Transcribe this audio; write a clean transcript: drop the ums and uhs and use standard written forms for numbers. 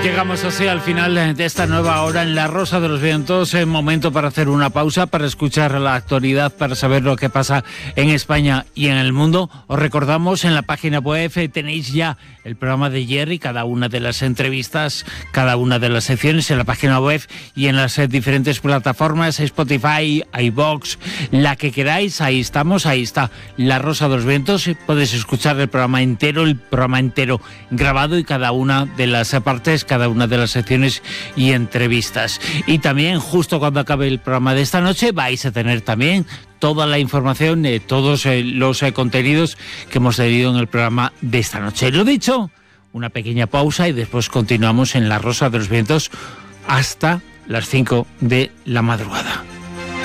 Llegamos así al final de esta nueva hora en La Rosa de los Vientos. Es momento para hacer una pausa, para escuchar la actualidad, para saber lo que pasa en España y en el mundo. Os recordamos, en la página web tenéis ya el programa de Jerry, cada una de las entrevistas, cada una de las secciones en la página web y en las diferentes plataformas, Spotify, iVoox, la que queráis, ahí estamos, ahí está La Rosa de los Vientos. Podéis escuchar el programa entero grabado y cada una de las partes, cada una de las secciones y entrevistas. Y también, justo cuando acabe el programa de esta noche, vais a tener también toda la información, todos los contenidos que hemos tenido en el programa de esta noche. Lo dicho, una pequeña pausa y después continuamos en La Rosa de los Vientos hasta las 5 de la madrugada.